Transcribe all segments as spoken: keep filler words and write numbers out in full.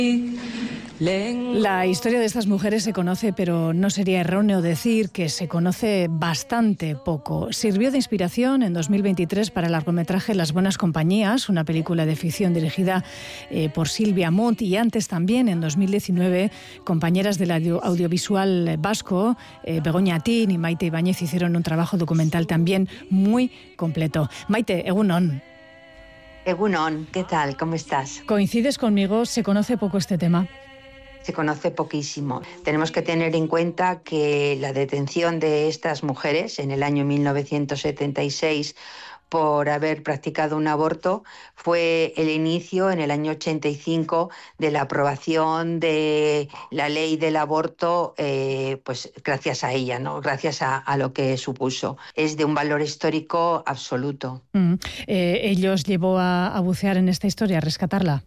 La historia de estas mujeres se conoce, pero no sería erróneo decir que se conoce bastante poco. Sirvió de inspiración en dos mil veintitrés para el largometraje Las buenas compañías, una película de ficción dirigida eh, por Silvia Montt, y antes también, en dos mil diecinueve, compañeras del audio, audiovisual vasco, eh, Begoña Atín y Maite Ibáñez, hicieron un trabajo documental también muy completo. Maite, egunon. Egunon, ¿qué tal? ¿Cómo estás? ¿Coincides conmigo? ¿Se conoce poco este tema? Se conoce poquísimo. Tenemos que tener en cuenta que la detención de estas mujeres en el año mil novecientos setenta y seis por haber practicado un aborto fue el inicio en el año ochenta y cinco de la aprobación de la ley del aborto, eh, pues gracias a ella, ¿no? Gracias a, a lo que supuso. Es de un valor histórico absoluto. Mm. Eh, ¿Ellos llevó a, a bucear en esta historia, a rescatarla?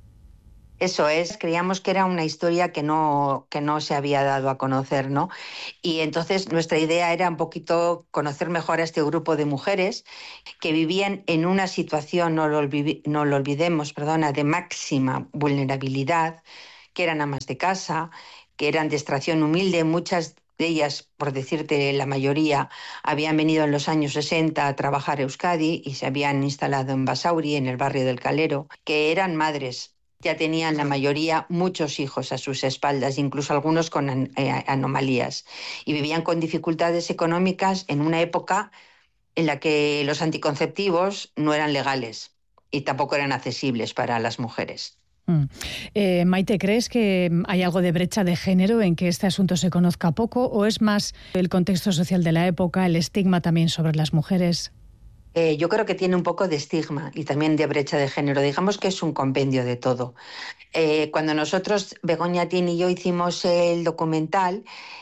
Eso es, creíamos que era una historia que no, que no se había dado a conocer, ¿no? Y entonces nuestra idea era un poquito conocer mejor a este grupo de mujeres que vivían en una situación, no lo, olvid- no lo olvidemos, perdona, de máxima vulnerabilidad, que eran amas de casa, que eran de extracción humilde, muchas de ellas, por decirte la mayoría, habían venido en los años sesenta a trabajar a Euskadi y se habían instalado en Basauri, en el barrio del Calero, que eran madres. Ya tenían la mayoría muchos hijos a sus espaldas, incluso algunos con an- eh, anomalías, y vivían con dificultades económicas en una época en la que los anticonceptivos no eran legales y tampoco eran accesibles para las mujeres. Mm. Eh, Maite, ¿crees que hay algo de brecha de género en que este asunto se conozca poco, o es más el contexto social de la época, el estigma también sobre las mujeres? Eh, yo creo que tiene un poco de estigma y también de brecha de género. Digamos que es un compendio de todo. Eh, cuando nosotros, Begoña Atín y yo, hicimos el documental,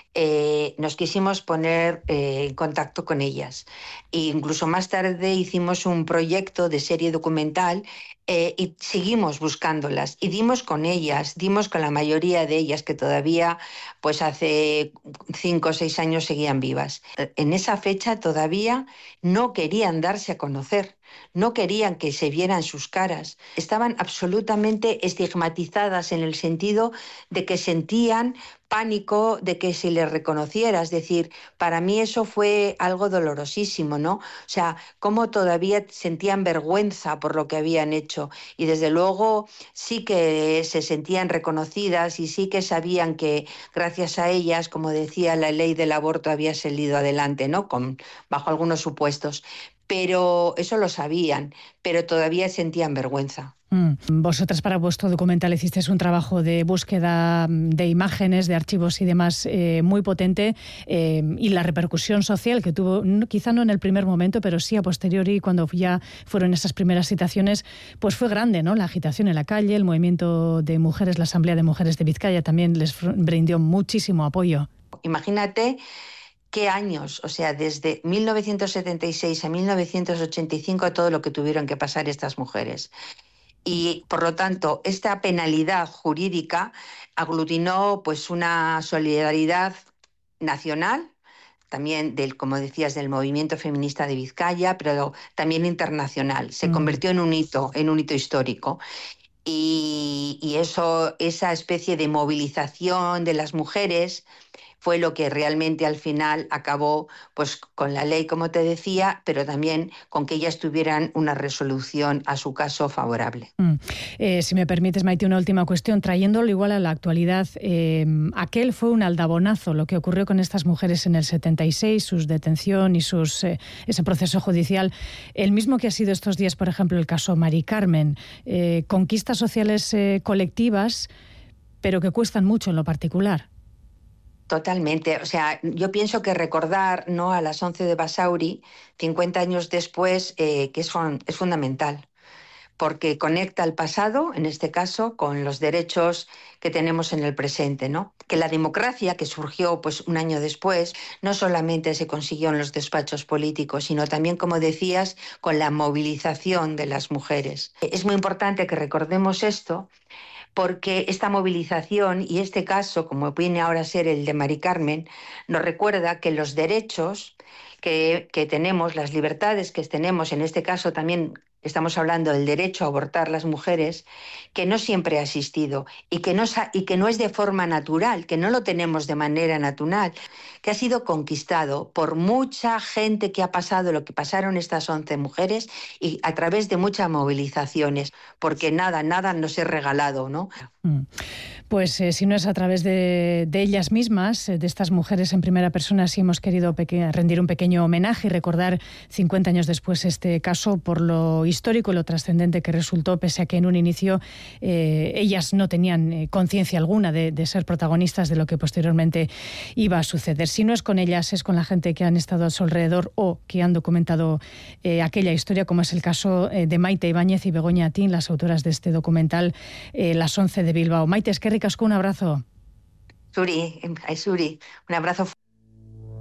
eh, nos quisimos poner eh, en contacto con ellas. E incluso más tarde hicimos un proyecto de serie documental eh, y seguimos buscándolas. Y dimos con ellas, dimos con la mayoría de ellas que todavía, pues hace cinco o seis años seguían vivas. En esa fecha todavía no querían darse a conocer. No querían que se vieran sus caras. Estaban absolutamente estigmatizadas en el sentido de que sentían pánico de que se les reconociera. Es decir, para mí eso fue algo dolorosísimo, ¿no? O sea, cómo todavía sentían vergüenza por lo que habían hecho. Y desde luego sí que se sentían reconocidas y sí que sabían que gracias a ellas, como decía, la ley del aborto había salido adelante, ¿no? Con, bajo algunos supuestos. Pero eso lo sabían, pero todavía sentían vergüenza. Mm. Vosotras, para vuestro documental, hicisteis un trabajo de búsqueda de imágenes, de archivos y demás eh, muy potente, eh, y la repercusión social que tuvo, quizá no en el primer momento, pero sí a posteriori, cuando ya fueron esas primeras citaciones, pues fue grande, ¿no? La agitación en la calle, el movimiento de mujeres, la Asamblea de Mujeres de Vizcaya también les brindó muchísimo apoyo. Imagínate qué años, o sea, desde mil novecientos setenta y seis a mil novecientos ochenta y cinco, todo lo que tuvieron que pasar estas mujeres. Y, por lo tanto, esta penalidad jurídica aglutinó pues una solidaridad nacional, también del, como decías, del movimiento feminista de Vizcaya, pero también internacional. Se mm. convirtió en un hito, en un hito histórico. Y, y eso, esa especie de movilización de las mujeres fue lo que realmente al final acabó pues con la ley, como te decía, pero también con que ellas tuvieran una resolución a su caso favorable. Mm. Eh, si me permites, Maite, una última cuestión, trayéndolo igual a la actualidad. Eh, aquel fue un aldabonazo, lo que ocurrió con estas mujeres en el setenta y seis, su detención y sus, eh, ese proceso judicial, el mismo que ha sido estos días, por ejemplo, el caso Mari Carmen. Eh, conquistas sociales eh, colectivas, pero que cuestan mucho en lo particular. Totalmente. O sea, yo pienso que recordar, ¿no?, a las once de Basauri, cincuenta años después, eh, que es, es fundamental, porque conecta el pasado, en este caso, con los derechos que tenemos en el presente, ¿no? Que la democracia, que surgió pues un año después, no solamente se consiguió en los despachos políticos, sino también, como decías, con la movilización de las mujeres. Es muy importante que recordemos esto, porque esta movilización y este caso, como viene ahora a ser el de Mari Carmen, nos recuerda que los derechos que, que tenemos, las libertades que tenemos, en este caso también estamos hablando del derecho a abortar las mujeres, que no siempre ha existido y que no, y que no es de forma natural, que no lo tenemos de manera natural, que ha sido conquistado por mucha gente que ha pasado lo que pasaron estas once mujeres y a través de muchas movilizaciones, porque nada, nada nos es regalado, ¿no? Pues eh, si no es a través de, de ellas mismas, de estas mujeres en primera persona, sí hemos querido rendir un pequeño homenaje y recordar cincuenta años después este caso por lo histórico y lo trascendente que resultó, pese a que en un inicio eh, ellas no tenían eh, conciencia alguna de, de ser protagonistas de lo que posteriormente iba a suceder. Si no es con ellas, es con la gente que han estado a su alrededor o que han documentado eh, aquella historia, como es el caso eh, de Maite Ibáñez y Begoña Atín, las autoras de este documental eh, Las once de Bilbao. Maite, es que ricasco, un abrazo. Suri, Suri, un abrazo.